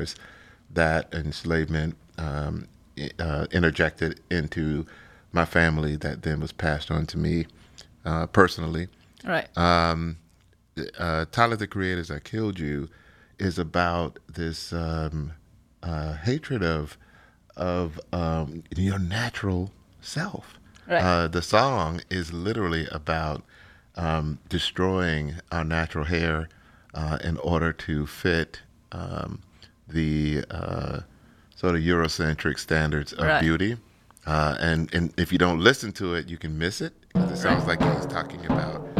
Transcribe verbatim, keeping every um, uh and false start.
affairs that enslavement um, uh, interjected into my family that then was passed on to me uh, personally. Right. Um, uh, Tyler the Creator's I Killed You is about this um, uh, hatred of of um, your natural self. Right. Uh, the song is literally about um, destroying our natural hair uh, in order to fit um, the uh, sort of Eurocentric standards of Right. beauty. Uh, and, and if you don't listen to it, you can miss it because it sounds Right. like he's talking about